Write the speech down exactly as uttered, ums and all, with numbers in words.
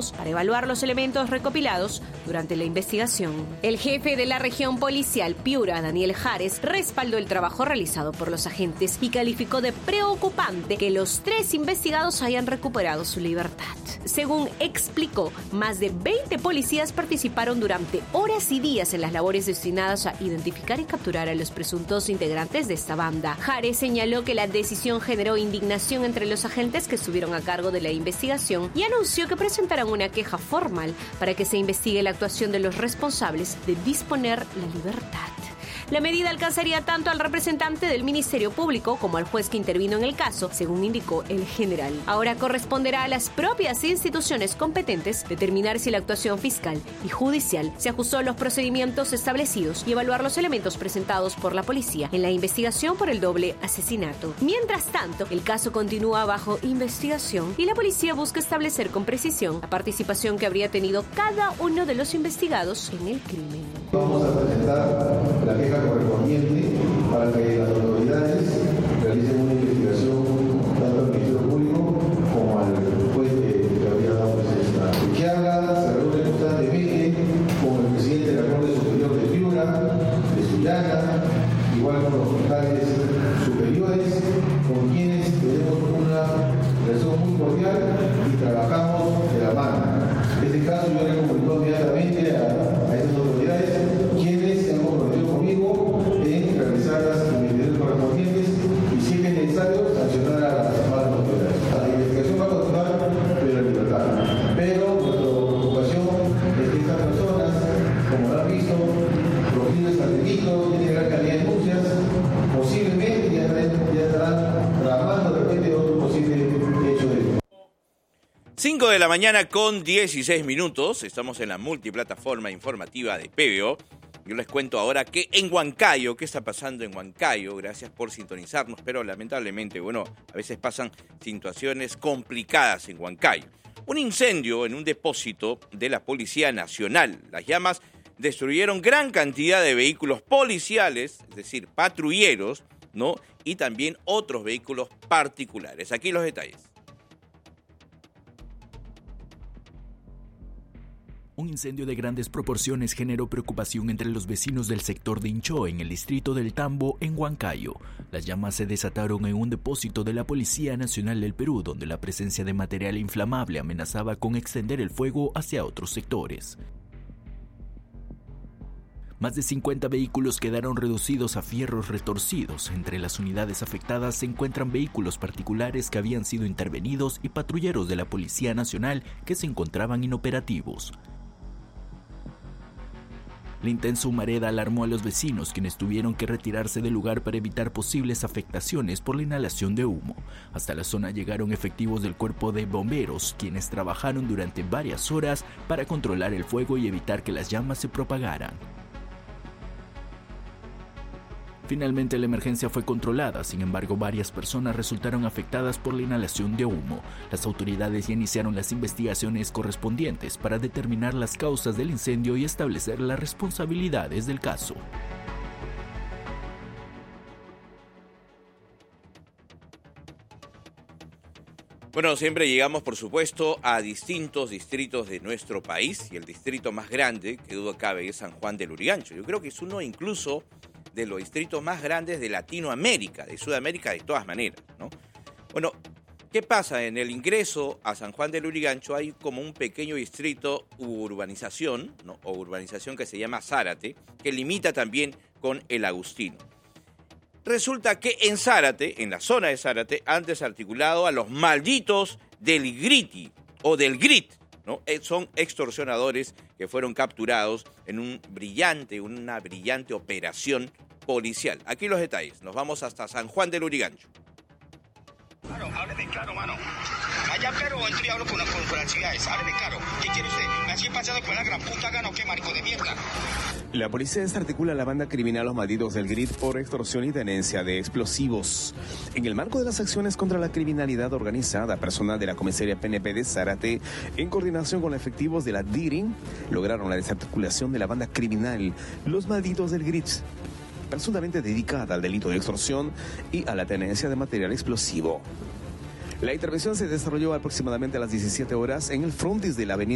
testigos para evaluar los elementos recopilados durante la investigación. El jefe de la región policial Piura, Daniel Jares, respaldó el trabajo realizado por los agentes y calificó de preocupante que los tres investigados hayan recuperado su libertad. Según explicó, más de veinte policías participaron durante horas y días en las labores destinadas a identificar y capturar a los presuntos integrantes de esta banda. Jares señaló que la decisión generó indignación entre los agentes que estuvieron a cargo de la investigación y anunció que presentarán una queja formal para que se investigue la actuación de los responsables de disponer la libertad. La medida alcanzaría tanto al representante del Ministerio Público como al juez que intervino en el caso, según indicó el general. Ahora corresponderá a las propias instituciones competentes determinar si la actuación fiscal y judicial se ajustó a los procedimientos establecidos y evaluar los elementos presentados por la policía en la investigación por el doble asesinato. Mientras tanto, el caso continúa bajo investigación y la policía busca establecer con precisión la participación que habría tenido cada uno de los investigados en el crimen. Vamos a presentar la queja correspondiente para que las autoridades realicen una investigación tanto al Ministerio Público como al juez que, que habría dado pues, esta. Que haga, se reúne constantemente con el presidente de la Corte Superior de Piura, de Sullana, igual con los fiscales superiores, con quienes tenemos una relación muy cordial y trabajamos de la mano. En este caso yo le comunico inmediatamente a, a estas autoridades quienes se han comprometido conmigo en realizar las investigaciones correspondientes y si es necesario sancionar a las malas autoridades. La investigación va a continuar pero en libertad. Pero nuestra preocupación es que estas personas, como lo han visto, perfiles strategitos, tienen gran cantidad de denuncias, posiblemente ya, ya estarán trabajando de repente otro posible hecho de cinco de la mañana con dieciséis minutos. Estamos en la multiplataforma informativa de P B O. Yo les cuento ahora que en Huancayo, ¿qué está pasando en Huancayo? Gracias por sintonizarnos, pero lamentablemente, bueno, a veces pasan situaciones complicadas en Huancayo. Un incendio en un depósito de la Policía Nacional. Las llamas destruyeron gran cantidad de vehículos policiales, es decir, patrulleros, ¿no? Y también otros vehículos particulares. Aquí los detalles. Un incendio de grandes proporciones generó preocupación entre los vecinos del sector de Incho, en el distrito del Tambo, en Huancayo. Las llamas se desataron en un depósito de la Policía Nacional del Perú, donde la presencia de material inflamable amenazaba con extender el fuego hacia otros sectores. Más de cincuenta vehículos quedaron reducidos a fierros retorcidos. Entre las unidades afectadas se encuentran vehículos particulares que habían sido intervenidos y patrulleros de la Policía Nacional que se encontraban inoperativos. La intensa humareda alarmó a los vecinos, quienes tuvieron que retirarse del lugar para evitar posibles afectaciones por la inhalación de humo. Hasta la zona llegaron efectivos del cuerpo de bomberos, quienes trabajaron durante varias horas para controlar el fuego y evitar que las llamas se propagaran. Finalmente la emergencia fue controlada, sin embargo varias personas resultaron afectadas por la inhalación de humo. Las autoridades ya iniciaron las investigaciones correspondientes para determinar las causas del incendio y establecer las responsabilidades del caso. Bueno, siempre llegamos, por supuesto, a distintos distritos de nuestro país y el distrito más grande, que duda cabe, es San Juan del Lurigancho. Yo creo que es uno incluso de los distritos más grandes de Latinoamérica, de Sudamérica de todas maneras, ¿no? Bueno, ¿qué pasa? En el ingreso a San Juan del Lurigancho hay como un pequeño distrito urbanización, ¿no? O urbanización que se llama Zárate, que limita también con el Agustino. Resulta que en Zárate, en la zona de Zárate, han desarticulado a los malditos del Griti o del Grit, ¿no? Son extorsionadores que fueron capturados en un brillante, una brillante operación policial. Aquí los detalles. Nos vamos hasta San Juan del Lurigancho. Claro, hábleme claro, mano. Allá pero entro y hablo con, con, con las ciudades. Hábleme claro. ¿Qué quiere usted? ¿Me ha sido pasado con la gran puta gana o qué, marico de mierda? La policía desarticula a la banda criminal Los Malditos del Grit por extorsión y tenencia de explosivos. En el marco de las acciones contra la criminalidad organizada, personal de la comisaría P N P de Zárate, en coordinación con efectivos de la D I R I, lograron la desarticulación de la banda criminal Los Malditos del Grit, presuntamente dedicada al delito de extorsión y a la tenencia de material explosivo. La intervención se desarrolló aproximadamente a las diecisiete horas en el frontis de la avenida